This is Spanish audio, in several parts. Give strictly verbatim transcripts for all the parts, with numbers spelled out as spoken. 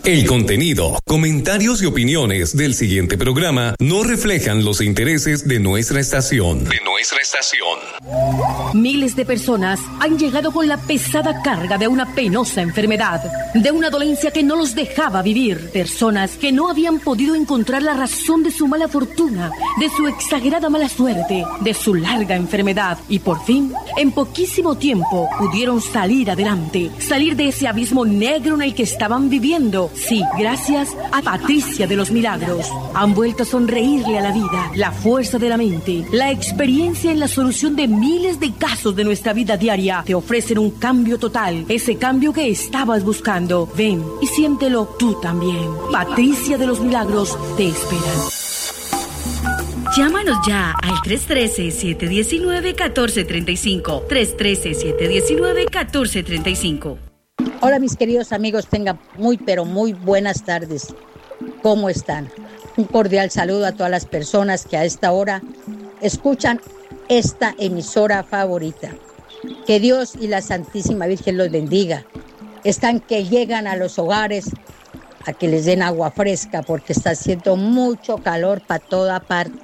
El contenido, comentarios y opiniones del siguiente programa no reflejan los intereses de nuestra estación. De nuestra estación. Miles de personas han llegado con la pesada carga de una penosa enfermedad, de una dolencia que no los dejaba vivir. Personas que no habían podido encontrar la razón de su mala fortuna, de su exagerada mala suerte, de su larga enfermedad. Y por fin, en poquísimo tiempo, pudieron salir adelante, salir de ese abismo negro en el que estaban viviendo. Sí, gracias a Patricia de los Milagros. Han vuelto a sonreírle a la vida, la fuerza de la mente, la experiencia en la solución de miles de casos de nuestra vida diaria. Te ofrecen un cambio total, ese cambio que estabas buscando. Ven y siéntelo tú también. Patricia de los Milagros te espera. Llámanos ya al tres uno tres, siete uno nueve, uno cuatro tres cinco. tres uno tres, siete uno nueve, uno cuatro tres cinco. Hola mis queridos amigos, tengan muy pero muy buenas tardes. ¿Cómo están? Un cordial saludo a todas las personas que a esta hora escuchan esta emisora favorita. Que Dios y la Santísima Virgen los bendiga. Están que llegan a los hogares a que les den agua fresca porque está haciendo mucho calor para toda parte.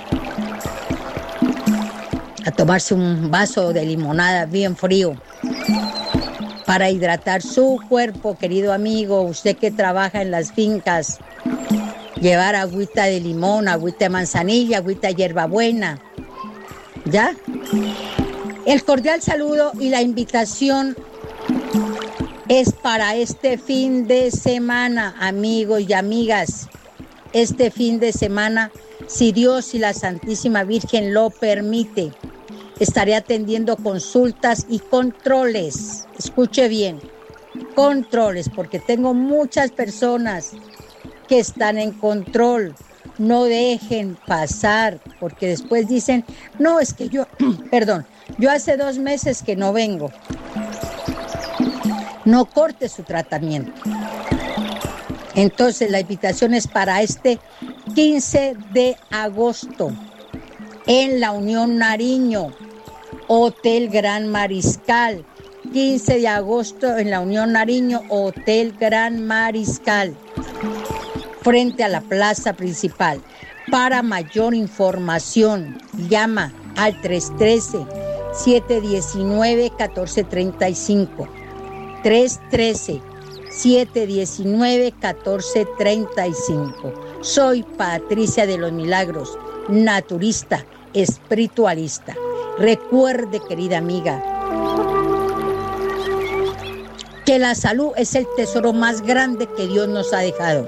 A tomarse un vaso de limonada bien frío para hidratar su cuerpo, querido amigo, usted que trabaja en las fincas, llevar agüita de limón, agüita de manzanilla, agüita de hierbabuena, ¿ya? El cordial saludo y la invitación es para este fin de semana, amigos y amigas. Este fin de semana, si Dios y la Santísima Virgen lo permite, estaré atendiendo consultas y controles. Escuche bien, controles, porque tengo muchas personas que están en control. No dejen pasar, porque después dicen, no, es que yo, perdón, yo hace dos meses que no vengo. No corte su tratamiento. Entonces la invitación es para este quince de agosto en la Unión Nariño, Hotel Gran Mariscal. quince de agosto en la Unión Nariño, Hotel Gran Mariscal, frente a la plaza principal. Para mayor información, llama al tres uno tres, siete uno nueve, uno cuatro tres cinco. tres uno tres, siete uno nueve, uno cuatro tres cinco. Soy Patricia de los Milagros, naturista, espiritualista. Recuerde, querida amiga, que la salud es el tesoro más grande que Dios nos ha dejado.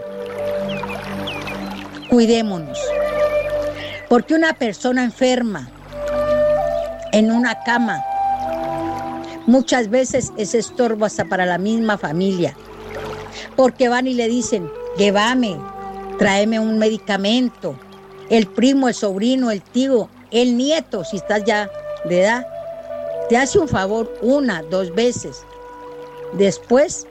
Cuidémonos, porque una persona enferma en una cama muchas veces es estorbo hasta para la misma familia, porque van y le dicen, llévame, tráeme un medicamento, el primo, el sobrino, el tío, el nieto, si estás ya de edad, te hace un favor una, dos veces. Después,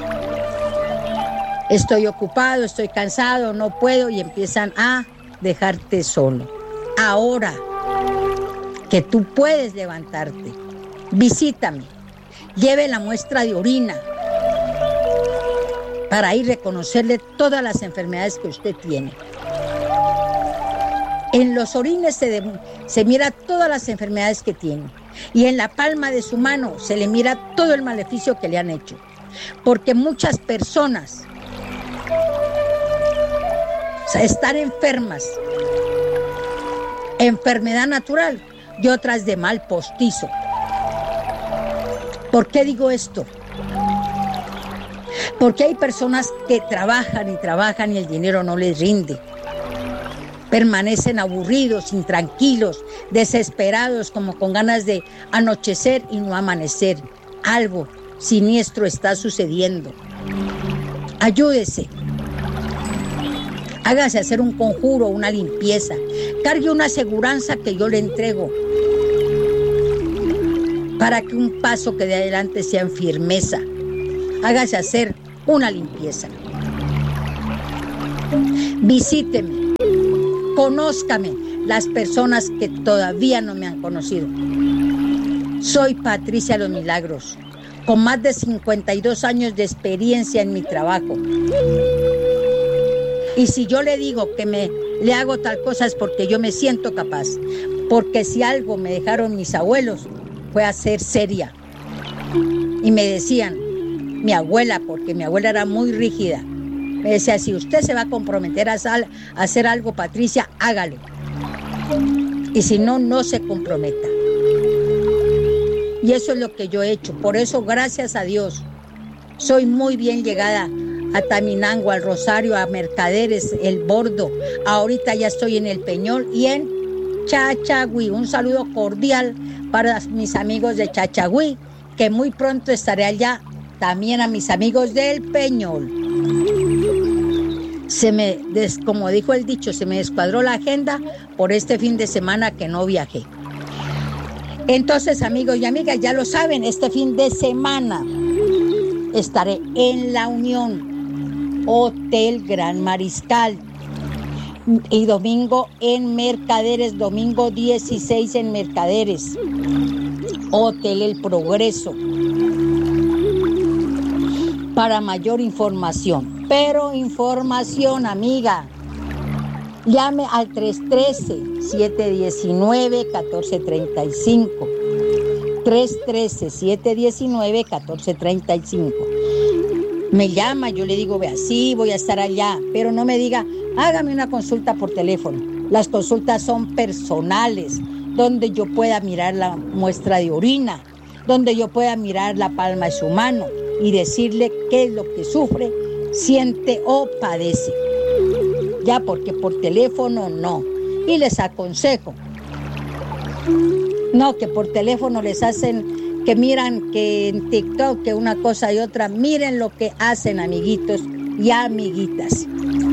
estoy ocupado, estoy cansado, no puedo, y empiezan a dejarte solo. Ahora que tú puedes levantarte, visítame, lleve la muestra de orina para ir a reconocerle todas las enfermedades que usted tiene. En los orines se, de, se mira todas las enfermedades que tiene, y en la palma de su mano se le mira todo el maleficio que le han hecho, porque muchas personas, o sea, están enfermas, enfermedad natural y otras de mal postizo. ¿Por qué digo esto? Porque hay personas que trabajan y trabajan y el dinero no les rinde. Permanecen aburridos, intranquilos, desesperados, como con ganas de anochecer y no amanecer. Algo siniestro está sucediendo. Ayúdese. Hágase hacer un conjuro, una limpieza. Cargue una aseguranza que yo le entrego para que un paso que de adelante sea en firmeza. Hágase hacer una limpieza. Visíteme. Conózcame, las personas que todavía no me han conocido. Soy Patricia de los Milagros. con más de cincuenta y dos años de experiencia en mi trabajo. Y si yo le digo que me, le hago tal cosa es porque yo me siento capaz. Porque si algo me dejaron mis abuelos fue a ser seria. Y me decían, mi abuela, porque mi abuela era muy rígida, me decía, si usted se va a comprometer a, sal, a hacer algo, Patricia, hágalo. Y si no, no se comprometa. Y eso es lo que yo he hecho. Por eso, gracias a Dios, soy muy bien llegada a Taminango, al Rosario, a Mercaderes, El Bordo. Ahorita ya estoy en El Peñol y en Chachagüí. Un saludo cordial para mis amigos de Chachagüí, que muy pronto estaré allá. También a mis amigos del Peñol. Se me, des, como dijo el dicho, se me descuadró la agenda por este fin de semana que no viajé. Entonces, amigos y amigas, ya lo saben, este fin de semana estaré en La Unión, Hotel Gran Mariscal. Y domingo en Mercaderes, domingo dieciséis en Mercaderes, Hotel El Progreso. Para mayor información, pero información, amiga, llame al tres uno tres, siete uno nueve, uno cuatro tres cinco. tres uno tres, siete uno nueve, uno cuatro tres cinco. Me llama, yo le digo, vea, sí, voy a estar allá, pero no me diga, hágame una consulta por teléfono. Las consultas son personales, donde yo pueda mirar la muestra de orina, donde yo pueda mirar la palma de su mano y decirle qué es lo que sufre, siente o padece. Ya, porque por teléfono no. Y les aconsejo, no, que por teléfono les hacen, que miran que en TikTok, que una cosa y otra, miren lo que hacen, amiguitos y amiguitas.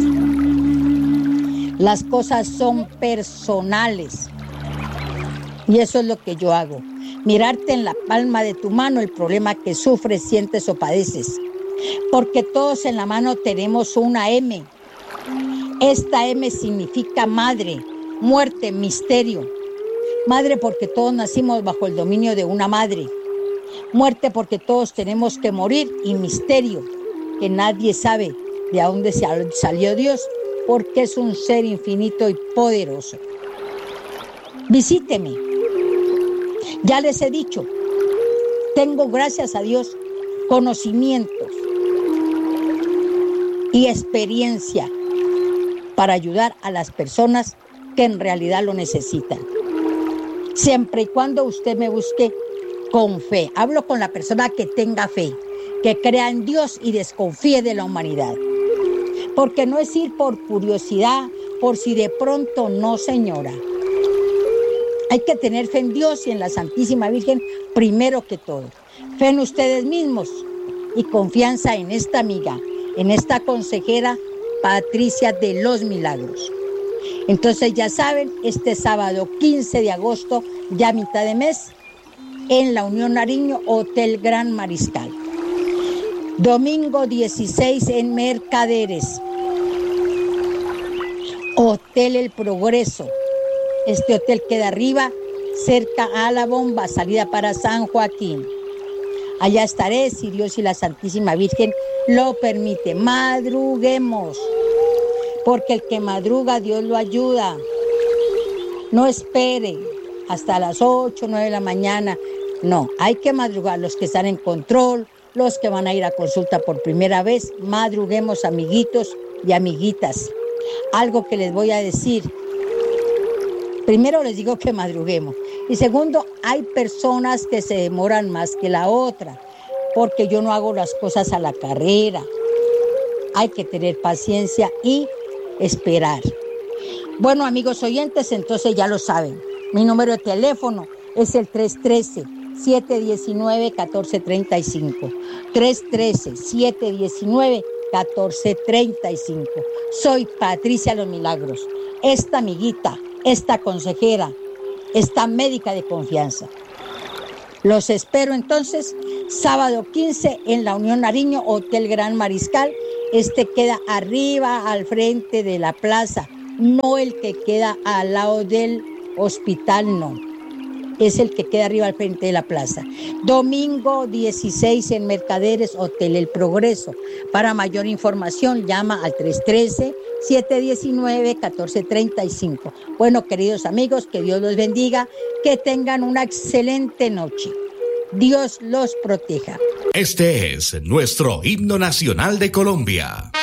Las cosas son personales. Y eso es lo que yo hago. Mirarte en la palma de tu mano el problema que sufres, sientes o padeces. Porque todos en la mano tenemos una M. Esta M significa madre, muerte, misterio. Madre porque todos nacimos bajo el dominio de una madre. Muerte porque todos tenemos que morir. Y misterio, que nadie sabe de dónde salió Dios, porque es un ser infinito y poderoso. Visíteme. Ya les he dicho, tengo, gracias a Dios, conocimientos y experiencia para ayudar a las personas que en realidad lo necesitan. Siempre y cuando usted me busque con fe. Hablo con la persona que tenga fe, que crea en Dios y desconfíe de la humanidad. Porque no es ir por curiosidad, por si de pronto no, señora. Hay que tener fe en Dios y en la Santísima Virgen primero que todo. Fe en ustedes mismos y confianza en esta amiga, en esta consejera Patricia de los Milagros. Entonces ya saben, este sábado quince de agosto, ya mitad de mes, en La Unión Nariño, Hotel Gran Mariscal. Domingo dieciséis en Mercaderes, Hotel El Progreso. Este hotel queda arriba, cerca a La Bomba, salida para San Joaquín. Allá estaré, si Dios y la Santísima Virgen lo permite. Madruguemos, porque el que madruga, Dios lo ayuda. No espere hasta las ocho, nueve de la mañana. No, hay que madrugar. Los que están en control, los que van a ir a consulta por primera vez, madruguemos, amiguitos y amiguitas. Algo que les voy a decir. Primero les digo que madruguemos. Y segundo, hay personas que se demoran más que la otra, porque yo no hago las cosas a la carrera. Hay que tener paciencia y esperar. Bueno, amigos oyentes, entonces ya lo saben. Mi número de teléfono es el tres uno tres, siete uno nueve, uno cuatro tres cinco. tres uno tres, siete uno nueve, uno cuatro tres cinco. Soy Patricia Los Milagros, esta amiguita, esta consejera, esta médica de confianza. Los espero entonces sábado quince en La Unión Nariño, Hotel Gran Mariscal. Este queda arriba al frente de la plaza, no el que queda al lado del hospital, no. es el que queda arriba al frente de la plaza. Domingo dieciséis en Mercaderes, Hotel El Progreso. Para mayor información, llama al tres uno tres, siete uno nueve, uno cuatro tres cinco. Bueno, queridos amigos, que Dios los bendiga, que tengan una excelente noche. Dios los proteja. Este es nuestro himno nacional de Colombia.